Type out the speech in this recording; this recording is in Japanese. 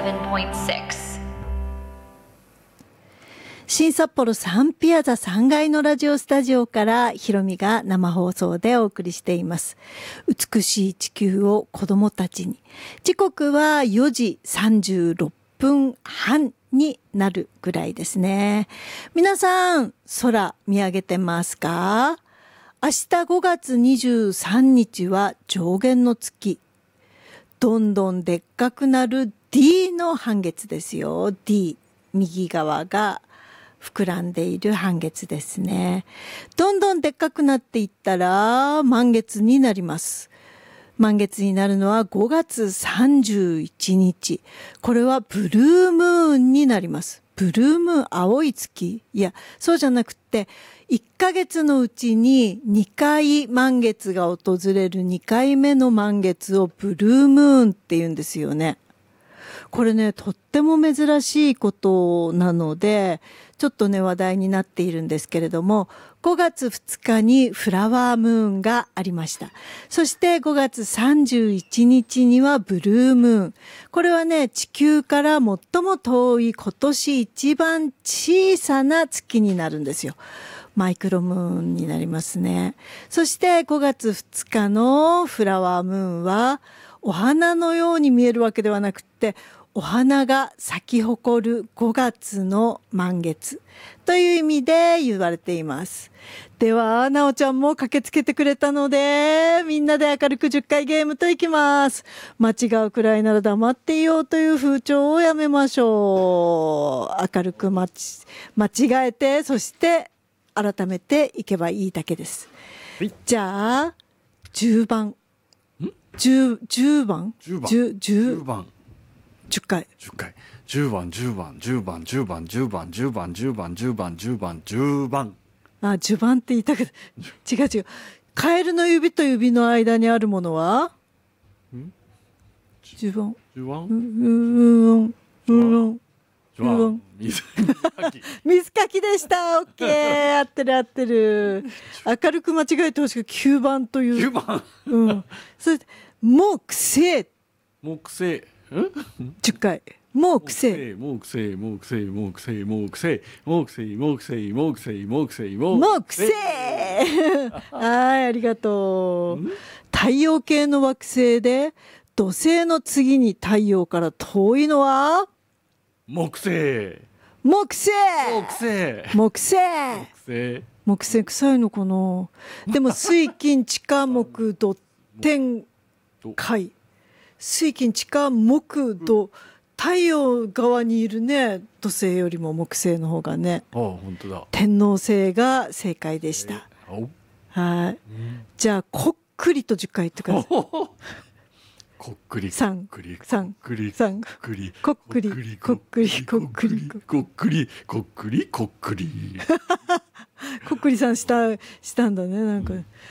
87.6 新札幌サンピアザ3階のラジオスタジオからひろみが生放送でお送りしています。美しい地球を子供たちに。時刻は4時36分半になるぐらいですね。皆さん、空見上げてますか？明日5月23日は上弦の月。どんどんでっかくなる D の半月ですよ。D。右側が膨らんでいる半月ですね。どんどんでっかくなっていったら満月になります。満月になるのは5月31日。これはブルームーンになります。ブルームーン、青い月。いや、そうじゃなくて、1ヶ月のうちに2回満月が訪れる2回目の満月をブルームーンって言うんですよね。これね、とっても珍しいことなので、ちょっとね、話題になっているんですけれども、5月2日にフラワームーンがありました。そして5月31日にはブルームーン。これはね、地球から最も遠い今年一番小さな月になるんですよ。マイクロムーンになりますね。そして5月2日のフラワームーンは、お花のように見えるわけではなくて、お花が咲き誇る5月の満月という意味で言われています。では、なおちゃんも駆けつけてくれたので、みんなで明るく10回ゲームといきます。間違うくらいなら黙っていようという風潮をやめましょう。明るく間違えて、そして改めていけばいいだけです。 はい、 じゃあ、10番。10番 ?10 番。 10回。 10番、10番、10番、10番、10番、10番、10番、10番、10番、10番。 あ、10番って言いたく違う違う。カエルの指と指の間にあるものは10番。 10番水かきでした。オッケー。合ってる合ってる。明るく間違えてほしく9番という。 9番。 うん。それで、木星。 木星。 10回。木星。 木星。 はい、ありがとう。太陽系の惑星で土星の次に太陽から遠いのは木星臭いのかな。でも水金地下木土天海、水金地下木土、太陽側にいるね、土星よりも木星の方がね。 本当だ。 天王星が正解でした。はい。じゃあこっくりと10回言ってください。 こっくり 3こっくりこっくりこっくりこっくりこっくりこっくりさんしたんだね、なんか。